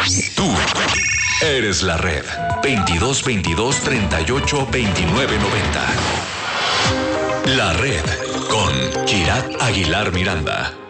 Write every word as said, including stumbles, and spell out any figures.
Tú eres la red. veintidós veintidós treinta y ocho veintinueve noventa. La red con Kirat Aguilar Miranda.